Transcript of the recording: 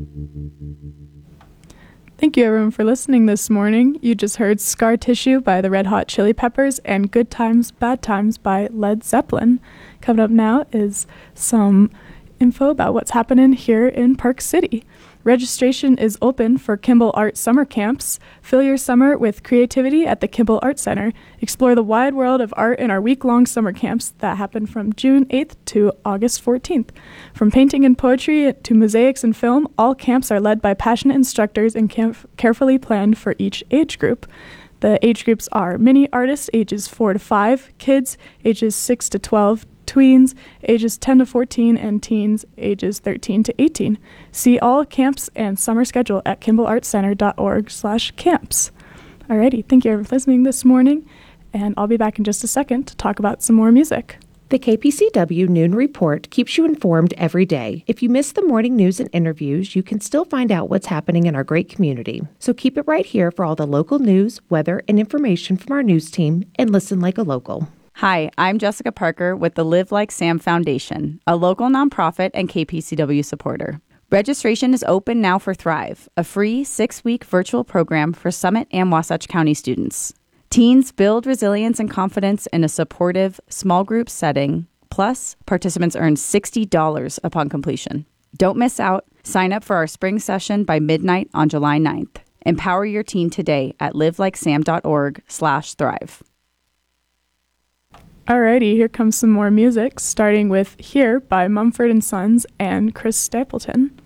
Thank you, everyone, for listening this morning. You just heard Scar Tissue by the Red Hot Chili Peppers and Good Times, Bad Times by Led Zeppelin. Coming up now is some info about what's happening here in Park City. Registration is open for Kimball Art Summer Camps. Fill your summer with creativity at the Kimball Art Center. Explore the wide world of art in our week-long summer camps that happen from June 8th to August 14th. From painting and poetry to mosaics and film, all camps are led by passionate instructors and carefully planned for each age group. The age groups are mini artists ages 4 to 5, kids ages 6 to 12, tweens ages 10 to 14, and teens ages 13 to 18. See all camps and summer schedule at kimbellartcenter.org/camps. Alrighty, thank you for listening this morning, and I'll be back in just a second to talk about some more music. The KPCW Noon Report keeps you informed every day. If you miss the morning news and interviews, you can still find out what's happening in our great community. So keep it right here for all the local news, weather, and information from our news team, and listen like a local. Hi, I'm Jessica Parker with the Live Like Sam Foundation, a local nonprofit and KPCW supporter. Registration is open now for Thrive, a free 6-week virtual program for Summit and Wasatch County students. Teens build resilience and confidence in a supportive, small group setting. Plus, participants earn $60 upon completion. Don't miss out. Sign up for our spring session by midnight on July 9th. Empower your teen today at livelikesam.org/thrive. Alrighty, here comes some more music, starting with Here by Mumford & Sons and Chris Stapleton.